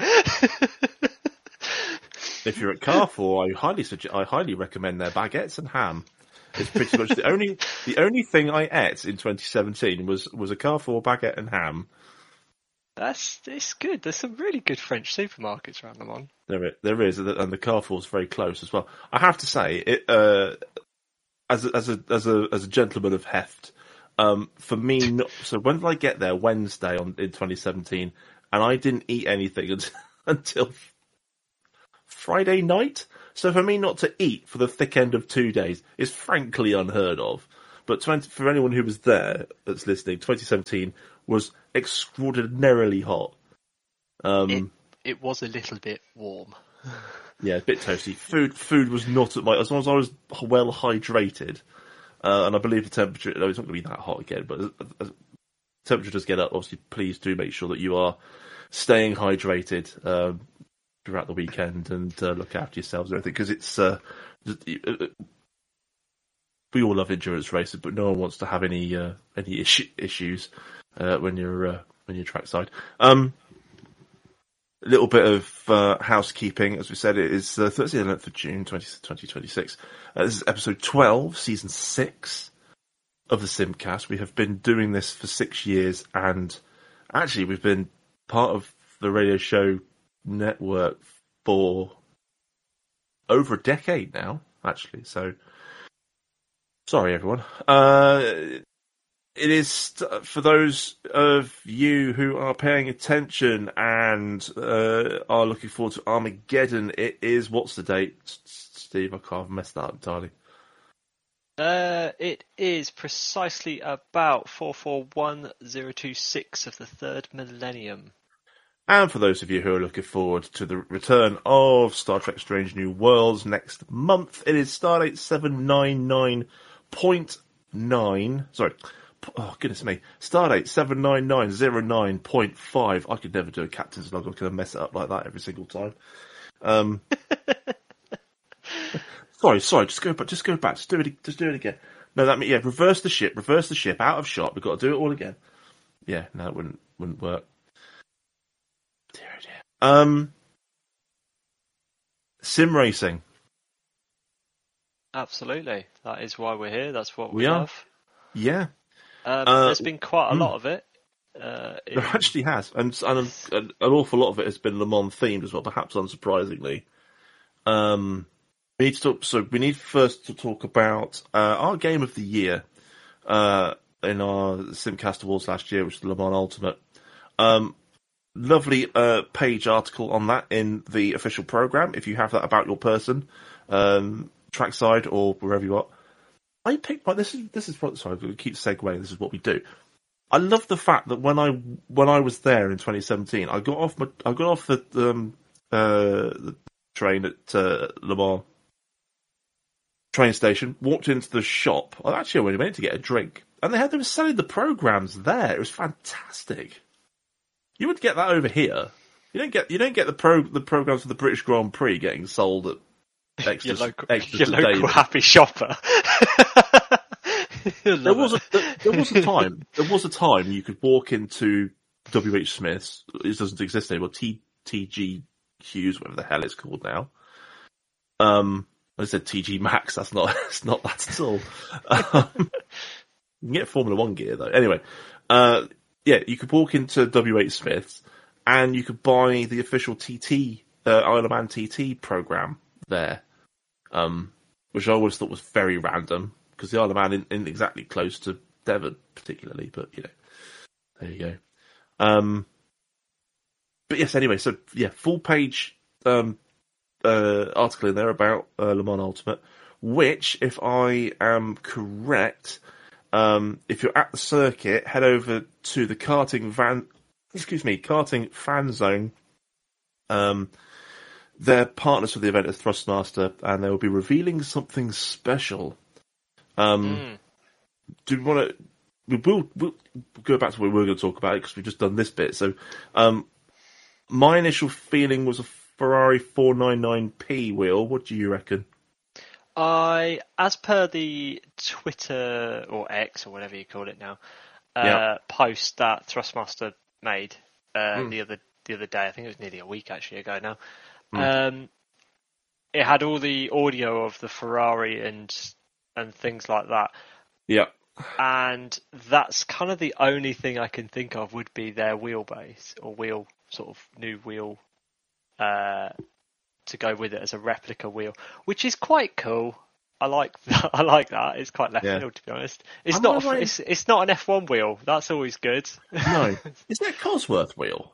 If you're at Carrefour, I highly suggest, I highly recommend their baguettes and ham. It's pretty much the only the only thing I ate in twenty seventeen was was a Carrefour baguette and ham. That's it's good. There's some really good French supermarkets around Le Mans. There is, there is, and the Carrefour's very close as well. I have to say, it uh, as a, as a as a as a gentleman of heft, um, for me. Not, so when did I get there? Wednesday on in twenty seventeen, and I didn't eat anything until, until Friday night. So for me not to eat for the thick end of two days is frankly unheard of. But twenty, for anyone who was there that's listening, twenty seventeen was extraordinarily hot. Um, it, it was a little bit warm. Yeah, a bit toasty. Food food was not at my... As long as I was well hydrated, uh, and I believe the temperature... No, it's not going to be that hot again, but as, as temperature does get up, obviously please do make sure that you are staying hydrated um, throughout the weekend and uh, look after yourselves and everything, because it's... Uh, we all love endurance races, but no one wants to have any uh, any issue, issues uh, when you're uh, when you're trackside. Um, a little bit of uh, housekeeping, as we said, it is uh, Thursday, the eleventh of June, twenty twenty-six. Uh, this is episode twelve, season six of the Simcast. We have been doing this for six years, and actually, we've been part of the radio show network for over a decade now. Actually, so. Sorry, everyone. Uh, it is, for those of you who are paying attention and uh, are looking forward to Armageddon, it is, what's the date, Steve? I can't mess that up entirely. Uh, it is precisely about four four one zero two six of the third millennium. And for those of you who are looking forward to the return of Star Trek Strange New Worlds next month, it is Stardate seven nine nine point nine. Sorry. Oh, goodness me. Stardate seven nine nine zero nine point five. I could never do a captain's log. I'm going to mess it up like that every single time. Um, sorry, sorry. Just go back. Just go back. Just do it. Just do it again. No, that means, yeah, reverse the ship. Reverse the ship out of shot. We've got to do it all again. Yeah, no, it wouldn't, wouldn't work. Dear, dear. Um, sim racing. Absolutely. That is why we're here. That's what we, we love. Are. Yeah. Um, uh, there's been quite a mm. lot of it. Uh, in... There actually has. And, and an, an awful lot of it has been Le Mans themed as well, perhaps unsurprisingly. Um, we need to talk, so we need first to talk about uh, our game of the year uh, in our Simcast Awards last year, which is the Le Mans Ultimate. Um, lovely uh, page article on that in the official program, if you have that about your person. Um, trackside or wherever you are. I picked my, this is, this is what, sorry, we keep segueing, this is what we do. I love the fact that when I, when I was there in twenty seventeen, I got off my, I got off the, um, uh, the train at, uh, Le Mans train station, walked into the shop. I actually only went to get a drink, and they had, they were selling the programs there. It was fantastic. You wouldn't get that over here. You don't get, you don't get the pro, the programs for the British Grand Prix getting sold at Extra, your local, extra your local David. happy shopper. there was a there, there was a time there was a time you could walk into W H Smith's. It doesn't exist anymore. T T G Hughes, whatever the hell it's called now. Um, I said T G Maxx. That's not. It's not that at all. Um, you can get Formula One gear though. Anyway, uh, yeah, you could walk into W H Smith's and you could buy the official T T uh, Isle of Man T T program there, um, which I always thought was very random because the Isle of Man isn't, isn't exactly close to Devon, particularly. But you know, there you go. Um, but yes, anyway, so yeah, full page um, uh, article in there about uh, Le Mans Ultimate, which, if I am correct, um, if you're at the circuit, head over to the karting van, excuse me, karting fan zone. Um, They're partners for the event as Thrustmaster, and they will be revealing something special. Um, mm. Do we want to? We will we'll go back to what we were going to talk about because we've just done this bit. So, um, my initial feeling was a Ferrari four ninety-nine P wheel. What do you reckon? I, as per the Twitter or X or whatever you call it now, uh, yeah. post that Thrustmaster made uh, mm. the other the other day. I think it was nearly a week actually ago now. Mm. Um, it had all the audio of the Ferrari and and things like that. Yeah. And that's kind of the only thing I can think of would be their wheelbase or wheel, sort of new wheel uh, to go with it as a replica wheel, which is quite cool. I like that. I like that. It's quite left Yeah. field, to be honest. It's Am not. I A, right? it's it's not an F one wheel. That's always good. No. Is that Cosworth wheel?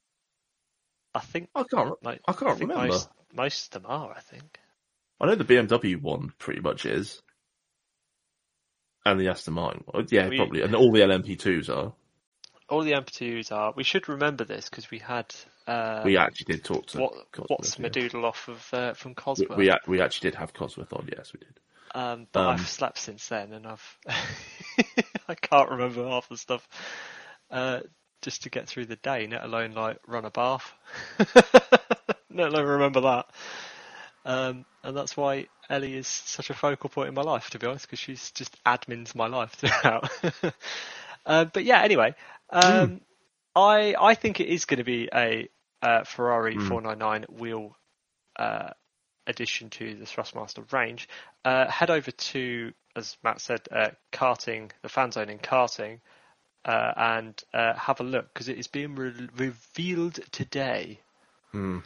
I think. I can't. Like, I can't think remember. Most, most of them are. I think. I know the B M W one pretty much is, and the Aston Martin. One. Yeah, We- probably, and all the L M P twos are. All the M P twos are. We should remember this because we had. Uh, We actually did talk to what, Cosworth, what's yeah. Madoodle off of uh, from We, Cosworth. we a- we actually did have Cosworth on. Yes, we did. Um, but Um, I've slept since then, and I've I can't remember half the stuff uh, just to get through the day. Let alone like run a bath. Let alone remember that. Um, and that's why Ellie is such a focal point in my life, to be honest, because she's just admins my life throughout. uh, but yeah, anyway, um, mm. I I think it is going to be a uh, Ferrari mm. four ninety-nine wheel. Uh, addition to the Thrustmaster range. Uh, head over to, as Matt said, uh, karting, the fan zone in karting, uh, and uh, have a look because it is being re- revealed today. Hmm.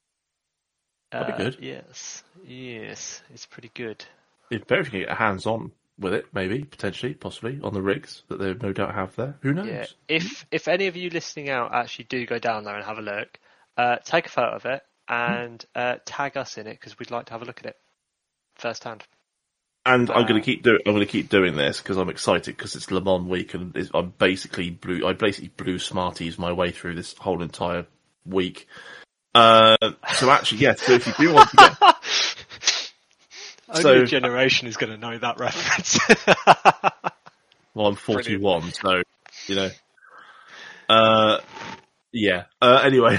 That'd be good. Uh, yes, yes, it's pretty good. If everyone can get hands on with it, maybe, potentially, possibly, on the rigs that they no doubt have there. Who knows? Yeah. If if any of you listening out actually do go down there and have a look, uh, take a photo of it and uh, tag us in it because we'd like to have a look at it firsthand. And uh, I'm going to keep doing. I'm going to keep doing this because I'm excited because it's Le Mans week and it's, I'm basically blue. I basically blue Smarties my way through this whole entire week. Uh, so actually, yes. Yeah, so if you do want to get, only so, a generation is going to know that reference. Well, I'm forty-one, brilliant. So you know. Uh, yeah. Uh, anyway.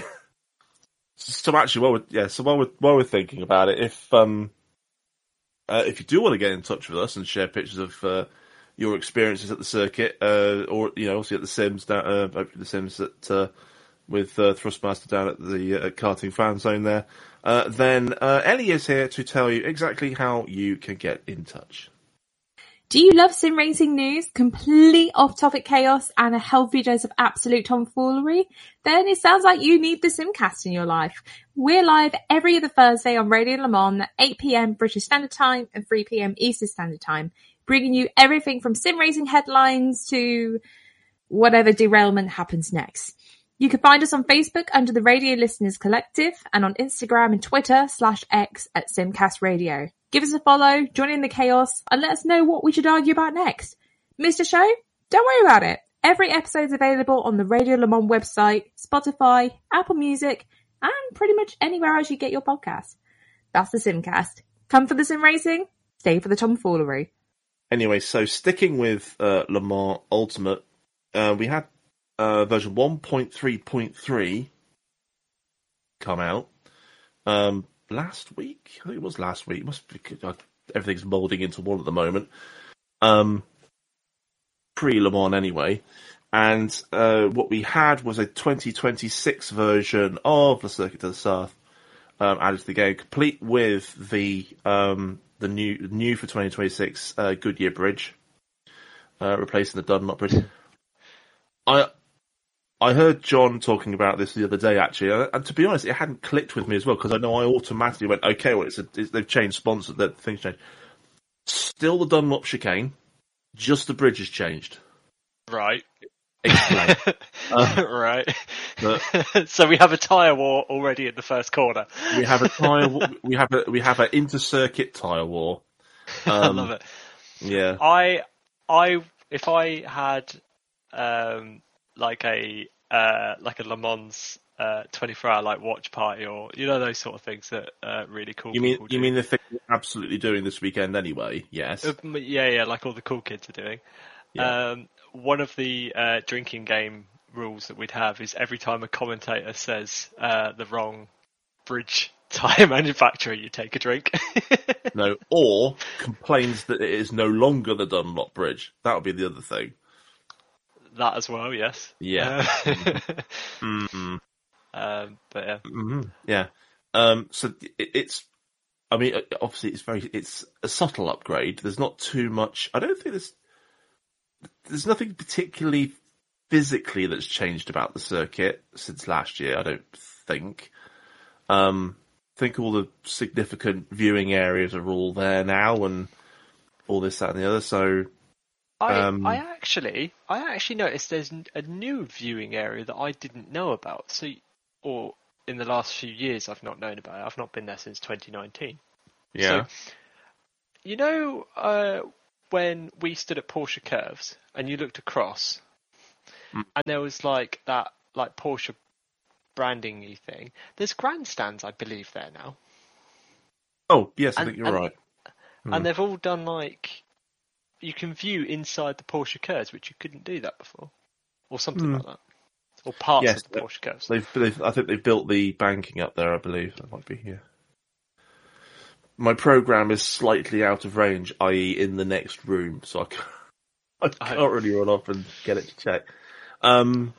So actually, while we're, yeah, so while we're, while we're thinking about it, if um, uh, if you do want to get in touch with us and share pictures of uh, your experiences at the circuit, uh, or you know, obviously at the Sims, down, uh, the Sims at uh, with uh, Thrustmaster down at the uh, karting fan zone there, uh, then uh, Ellie is here to tell you exactly how you can get in touch. Do you love sim racing news, complete off-topic chaos, and a healthy dose of absolute tomfoolery? Then it sounds like you need the Simcast in your life. We're live every other Thursday on Radio Le Mans at eight p.m. British Standard Time and three p.m. Eastern Standard Time, bringing you everything from sim racing headlines to whatever derailment happens next. You can find us on Facebook under the Radio Listeners Collective and on Instagram and Twitter slash X at Simcast Radio. Give us a follow, join in the chaos, and let us know what we should argue about next. Missed a show? Don't worry about it. Every episode is available on the Radio Le Mans website, Spotify, Apple Music, and pretty much anywhere else you get your podcasts. That's the Simcast. Come for the sim racing, stay for the tomfoolery. Anyway, so sticking with uh, Le Mans Ultimate, uh, we had uh, version one point three point three come out. Um... Last week? I think it was last week. It must be, uh, everything's moulding into one at the moment. Um, pre-Le Mans anyway. And uh, what we had was a twenty twenty-six version of the Circuit to the South um, added to the game, complete with the um, the new new for twenty twenty-six uh, Goodyear Bridge, uh, replacing the Dunlop Bridge. I I heard John talking about this the other day, actually, and to be honest, it hadn't clicked with me as well, because I know I automatically went, okay, well, it's, a, it's they've changed sponsors, that things changed. Still the Dunlop chicane, just the bridge has changed. Right. Explain. uh, right. But, so we have a tyre war already in the first corner. We have a tyre war, we have a, we have an inter-circuit tyre war. Um, I love it. Yeah. I, I, if I had, um, like a uh, like a Le Mans uh, twenty-four hour like watch party, or you know those sort of things that uh, really cool. You mean people you do. mean the thing we're absolutely doing this weekend anyway? Yes. Uh, yeah, yeah, like all the cool kids are doing. Yeah. Um, one of the uh, drinking game rules that we'd have is every time a commentator says uh, the wrong bridge tyre manufacturer, you take a drink. No, or complains that it is no longer the Dunlop Bridge. That would be the other thing. That as well, yes. Yeah. Uh, mm-hmm. Um, but yeah, mm-hmm. yeah. Um, so it, it's, I mean, obviously it's very, it's a subtle upgrade. There's not too much. I don't think there's, there's nothing particularly physically that's changed about the circuit since last year. I don't think. Um, I think all the significant viewing areas are all there now, and all this, that, and the other. So, I um, I actually I actually noticed there's a new viewing area that I didn't know about. So, or in the last few years, I've not known about it. I've not been there since twenty nineteen. yeah, So, you know, uh, when we stood at Porsche Curves and you looked across, mm. and there was like that like Porsche branding-y thing. There's grandstands, I believe, there now. Oh yes, I and, think you're and, right. And Mm. they've all done like you can view inside the Porsche Curves, which you couldn't do that before, or something Mm. like that, or parts Yes, of the Porsche Curves. They've, they've, I think they've built the banking up there. I believe that might be here. My program is slightly out of range, that is, in the next room, so I can't, I can't Oh. really run off and get it to check. Um.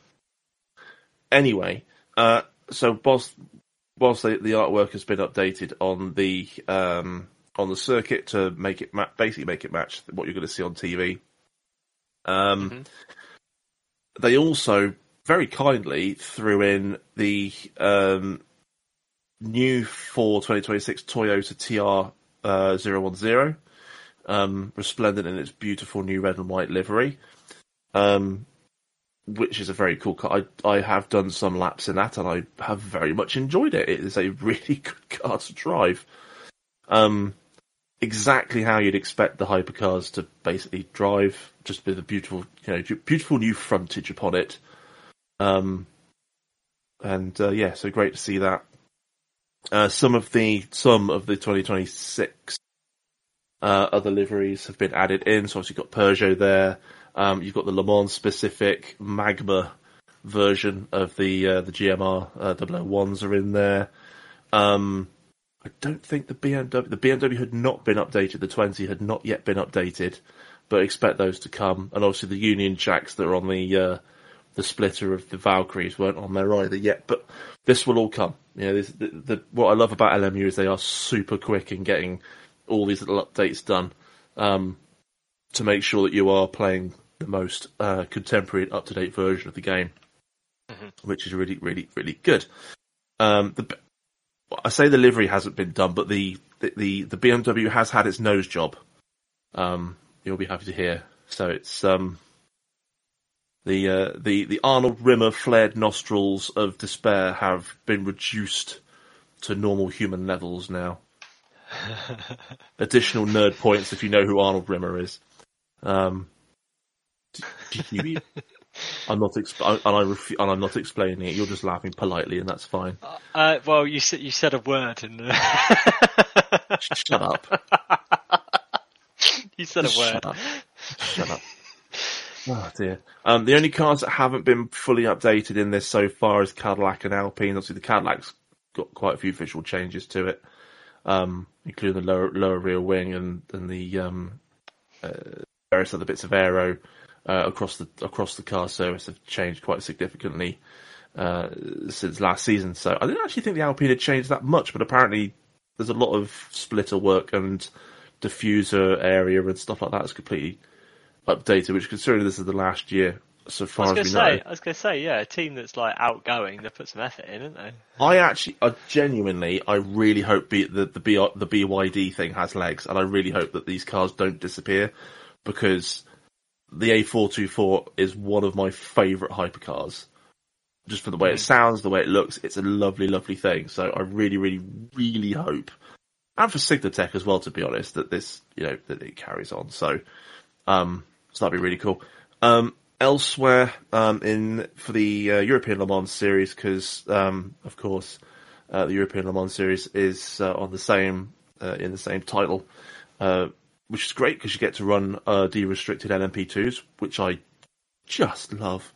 Anyway, uh, so whilst whilst the, the artwork has been updated on the um on the circuit to make it ma- basically make it match what you're going to see on T V, um, Mm-hmm. they also very kindly threw in the um, new for twenty twenty-six Toyota T R uh, zero one zero, um, resplendent in its beautiful new red and white livery, um, which is a very cool car. I, I have done some laps in that, and I have very much enjoyed it. It is a really good car to drive. Um, exactly how you'd expect the hypercars to basically drive, just with a beautiful, you know, beautiful new frontage upon it. Um, and uh, yeah, so great to see that. Uh, some of the some of the twenty twenty-six uh, other liveries have been added in. So obviously you've got Peugeot there. Um, you've got the Le Mans specific Magma version of the uh, the G M R uh, double oh ones are in there. Um, I don't think the B M W the B M W had not been updated. The twenty had not yet been updated, but expect those to come. And obviously the Union Jacks that are on the uh, the splitter of the Valkyries weren't on there either yet. But this will all come. You know, this, the, the, what I love about L M U is they are super quick in getting all these little updates done um, to make sure that you are playing the most uh, contemporary and up-to-date version of the game, mm-hmm. which is really, really, really good. Um, the, I say the livery hasn't been done, but the, the, the, the B M W has had its nose job. Um, you'll be happy to hear. So it's um, the uh, the the Arnold Rimmer flared nostrils of despair have been reduced to normal human levels now. Additional nerd points if you know who Arnold Rimmer is. Um, do, do you, I'm not exp- and I ref- and I'm not explaining it. You're just laughing politely, and that's fine. Uh, well, you said you said a word, and Shut up. You said a word. Shut up. Shut up. Oh dear. Um, the only cars that haven't been fully updated in this so far is Cadillac and Alpine. Obviously, the Cadillac's got quite a few visual changes to it, um, including the lower lower rear wing and and the um, uh, various other bits of aero uh, across the across the car surface have changed quite significantly uh, since last season. So I didn't actually think the Alpine had changed that much, but apparently there's a lot of splitter work and diffuser area and stuff like that that's completely updated, which considering this is the last year, so far as we say, know. I was going to say, yeah, a team that's like outgoing, they put some effort in, haven't they? I actually, I genuinely, I really hope B, the the, B, the B Y D thing has legs, and I really hope that these cars don't disappear, because the A four twenty-four is one of my favourite hypercars. Just for the way it sounds, the way it looks, it's a lovely, lovely thing. So I really, really, really hope, and for Signatech as well, to be honest, that this, you know, that it carries on. So, um, so that'd be really cool. Um, elsewhere, um, in, for the uh, European Le Mans series, because, um, of course, uh, the European Le Mans series is uh, on the same, uh, in the same title, uh, which is great because you get to run uh, de-restricted L M P twos, which I just love.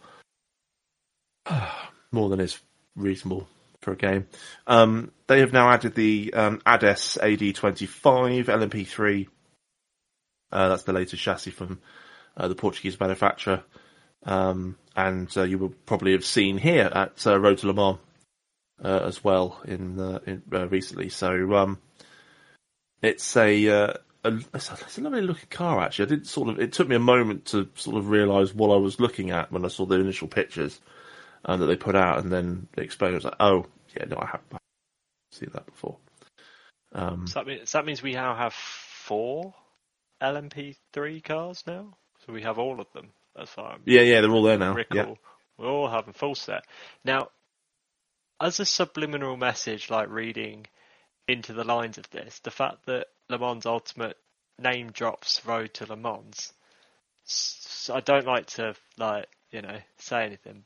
More than is reasonable for a game. Um, they have now added the um, A D E S A D twenty-five L M P three. Uh, that's the latest chassis from uh, the Portuguese manufacturer. Um, and uh, you will probably have seen here at uh, Road to Le Mans uh, as well in, uh, in uh, recently. So um, it's a, uh, a it's a lovely looking car actually. I did sort of it took me a moment to sort of realise what I was looking at when I saw the initial pictures um, that they put out, and then they explained. I was like, oh yeah, no, I haven't seen that before. Um, so, that means, so that means we now have four L M P three cars now. So we have all of them as far as yeah, yeah, they're all there now. Recall. Yeah. We're all having full set now. As a subliminal message, like reading into the lines of this, the fact that Le Mans Ultimate name drops Road to Le Mans, I don't like to like you know say anything,